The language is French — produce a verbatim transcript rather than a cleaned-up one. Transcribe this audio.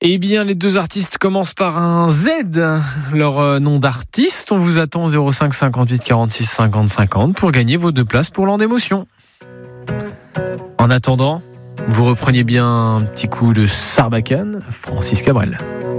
Eh bien, les deux artistes commencent par un Z. Leur euh, nom d'artiste, on vous attend au zéro cinq cinquante-huit quarante-six cinquante cinquante pour gagner vos deux places pour l'an d'émotion. En attendant, vous reprenez bien un petit coup de Sarbacane, Francis Cabrel.